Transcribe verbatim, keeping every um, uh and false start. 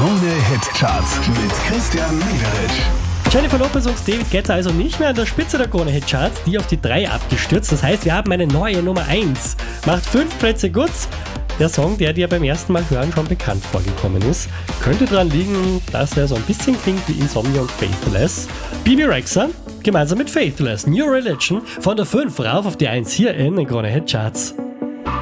Krone Hit Charts mit Christian Mederitsch. Jennifer Lopez und David Guetta also nicht mehr an der Spitze der Krone Hit Charts, die auf die drei abgestürzt. Das heißt, wir haben eine neue Nummer eins. Macht fünf Plätze gut. Der Song, der dir beim ersten Mal hören schon bekannt vorgekommen ist, könnte daran liegen, dass er so ein bisschen klingt wie Insomnia und Faithless. Bibi Rexha gemeinsam mit Faithless, New Religion, von der fünf rauf auf die eins hier in den Krone Hit Charts.